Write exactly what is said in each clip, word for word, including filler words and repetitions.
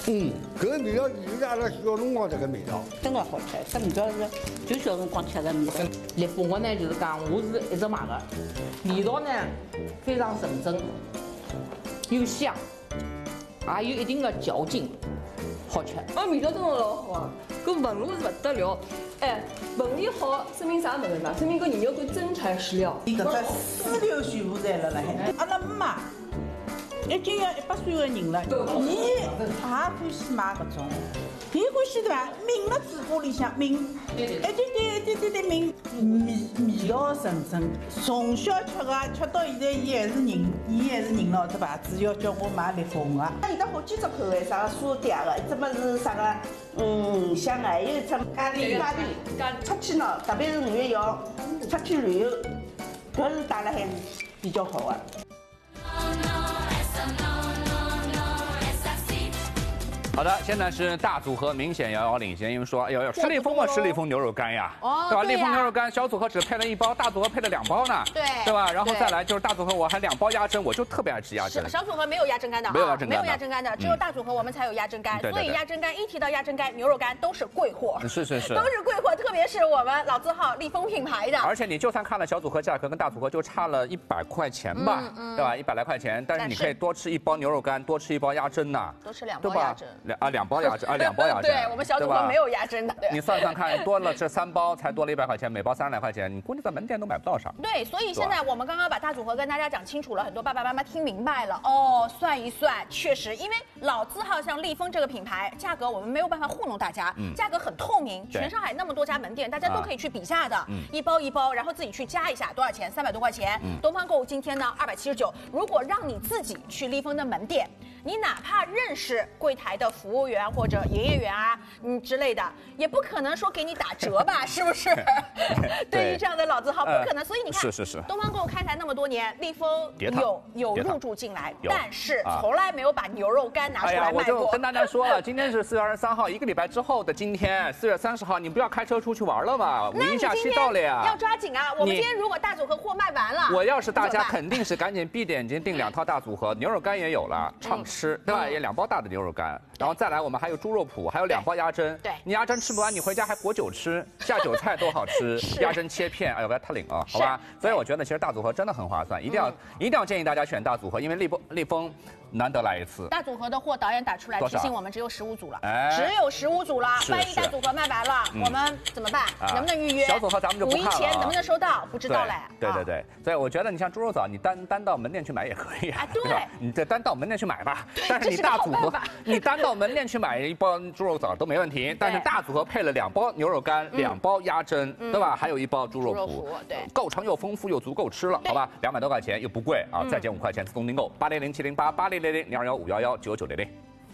嗯，这个味道就是阿拉小辰光这个味道， 真的好吃，这味道是就小辰光吃的味道。烈风我呢就是讲，我是一直买的，味道呢非常纯正，又香，还有一定的嚼劲，好吃。 啊，味道真的老好啊，搿纹路是不得了。哎，纹理好，说明啥物事呢？说明搿牛肉干真材实料。 搿只丝流全部在了辣海。阿拉妈已经要一百岁的人了，伊也欢喜买搿种，伊欢喜对伐？抿了嘴巴里向抿，哎对对对对对抿，味味道纯正。从小吃个，吃到现在，伊还是认，伊还是认了只牌子，要叫我买烈风个。它有得好几只口味，啥个沙嗲个，一只么是啥个，嗯，香还有一只咖喱咖喱，出去呢，特别是五月要出去旅游，搿是带了还是比较好个。 好的，现在是大组合明显遥遥领先，因为说，哎呦呦，十里峰嘛，十里峰牛肉干呀， 哦， 对吧？ 对呀立峰牛肉干小组合只配了一包，大组合配了两包呢， 对， 对吧？然后对再来就是大组合，我还两包鸭胗，我就特别爱吃鸭胗。 小组合没有鸭胗干的啊， 没有鸭胗干的没有鸭胗干的，只有大组合我们才有鸭胗干。 对对对所以鸭胗干一提到鸭胗干、牛肉干都是贵货， 是是是， 都是贵货，特别是我们老字号立峰品牌的。 而且你就算看了小组合价格跟大组合就差了一百块钱吧， 嗯嗯对吧？一百来块钱，但是你可以多吃一包牛肉干，多吃一包鸭胗呐， 多吃两对吧包鸭胗。 两啊两包鸭胗啊两包鸭胗。 对我们小组合没有鸭胗的。 你算算看，多了这三包才多了一百块钱，每包三十来块钱，你估计在门店都买不到啥。 对，所以现在我们刚刚把大组合跟大家讲清楚了，很多爸爸妈妈听明白了哦。算一算，确实，因为老字号像立峰这个品牌，价格我们没有办法糊弄大家， 嗯价格很透明， 对全上海那么多家门店，大家都可以去比价的， 嗯一包一包，然后自己去加一下多少钱，三百多块钱。 嗯东方购物今天呢二百七十九，如果让你自己去立峰的门店，你哪怕认识柜台的服务员或者营业员啊，嗯之类的，也不可能说给你打折吧，是不是？对于这样的老字号，不可能。所以你看， 是是是， 东方购物开台那么多年，立峰有有入驻进来， 有但是从来没有把牛肉干拿出哎呀， 来卖过。 我就跟大家说了，今天是四月二十三号，一个礼拜之后的今天，四月三十号，你不要开车出去玩了吧？五那你一假期今天到了呀， 要抓紧啊！我们你今天如果大组合货卖完了， 我要是大家怎么办肯定是赶紧闭着眼睛订两套大组合，牛肉干也有了，畅吃，对吧？也两包大的牛肉干，然后再来我们还有猪肉脯，还有两包鸭胗。 对， 你鸭胗吃不完，你回家还裹酒吃，下酒菜多好吃。鸭胗切片，哎呦，不要太领啊，好吧？所以我觉得其实大组合真的很划算，一定要一定要建议大家选大组合，因为立峰立峰难得来一次。 大组合的货导演打出来多少提醒我们只有十五组了， 哎只有十五组了。 是万一大组合卖完了， 嗯我们怎么办？ 啊能不能预约？ 小组合咱们就不五一看了啊前能不能收到？不知道嘞。 对对对，所以我觉得你像猪肉枣，你单单到门店去买也可以啊， 对吧？你这单到门店去买吧。但是你这是个大组合好办法， 你单到门店去买一包猪肉枣都没问题。但是大组合配了两包牛肉干、两包鸭胗，对吧？还有一包猪肉猪肉脯脯，对， 够长又丰富又足够吃了，好吧？两百多块钱又不贵啊，再减五块钱自动订购，八零零七零八八零零零零二幺五幺幺九九零零。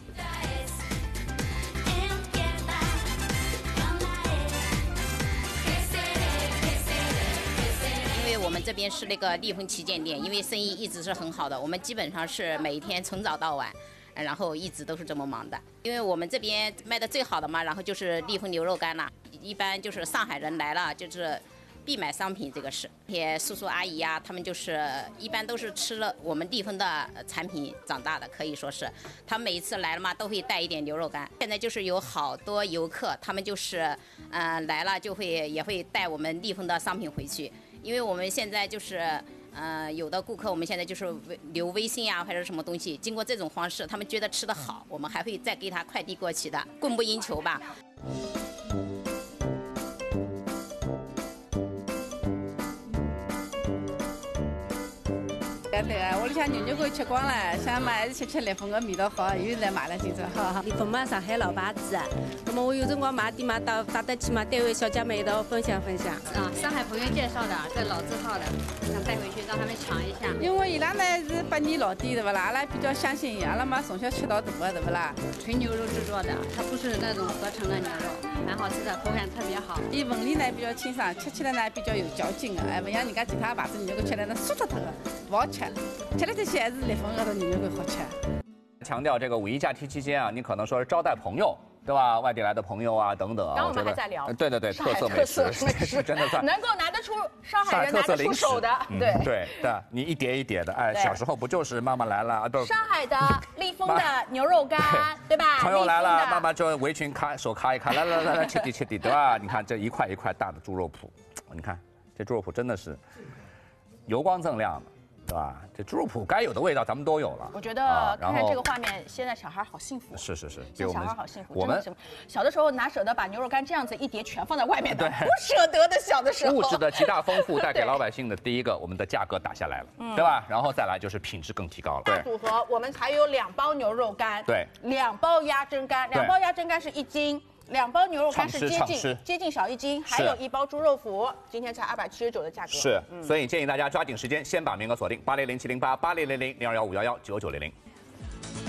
因为我们这边是那个立峰旗舰店，因为生意一直是很好的，我们基本上是每天从早到晚，然后一直都是这么忙的。因为我们这边卖的最好的嘛，然后就是立峰牛肉干啦，一般就是上海人来了就是必买商品，这个是。这些叔叔阿姨呀、他们就是一般都是吃了我们立峰的产品长大的，可以说是。他们每一次来了嘛，都会带一点牛肉干。现在就是有好多游客，他们就是嗯、呃、来了就会也会带我们立峰的商品回去。因为我们现在就是，呃，有的顾客我们现在就是微留微信啊，或者什么东西，经过这种方式，他们觉得吃得好，我们还会再给他快递过去的，供不应求吧。 对啊，屋里向牛肉干吃光了，想嘛还是吃吃立峰个味道好，又来买了今朝哈。 立峰嘛，上海老牌子，那么我有辰光买点嘛，到带得去嘛，单位小姐妹一道分享分享。 啊，上海朋友介绍的，这老字号的，想带回去让他们尝一下。 因为伊拉呢是百年老店，对不啦？阿拉比较相信伊，阿拉嘛从小吃到大的，对不啦？ 纯牛肉制作的，它不是那种合成的牛肉，蛮好吃的，口感特别好。 伊纹理呢比较清爽，吃起来呢比较有嚼劲的，哎，不像人家其他牌子牛肉干吃来那酥脱脱的，不好吃。吃了这些还是立峰那个牛肉干好吃。 强调这个五一假期期间啊，你可能说是招待朋友。 对吧？外地来的朋友啊，等等啊。 然后我们觉得还在聊， 对对对，特色美特食， 色美食真的算能够拿得出上海人特拿得出色零食手的， 嗯对对对，你一碟一碟的，哎， 对小时候不就是妈妈来了啊，都是上海的立丰的牛肉干，对吧？ 朋友来了， 立丰的妈妈就围裙卡手卡一卡，来来来来，切地切地，对吧？你看这一块一块大的猪肉脯，你看这猪肉脯真的是油光锃亮的，对吧？这猪肉脯该有的味道咱们都有了。 我觉得啊看看这个画面，现在小孩好幸福。 是是是，比现在小我们孩好幸福， 我们真的是小的时候哪舍得把牛肉干这样子一碟全放在外面的，不舍得的。小的时候， 物质的极大丰富带给对老百姓的第一个，我们的价格打下来了， 嗯对吧？然后再来就是品质更提高了。 大组合我们还有两包牛肉干， 对， 两包鸭胗干， 对两包鸭胗干是一斤。两包牛肉干是接畅吃畅吃近接近小一斤，还有一包猪肉脯，今天才二百七十九的价格。 是， 嗯所以建议大家抓紧时间，先把名额锁定八零零七零八八零零零零二幺五幺幺九九零零。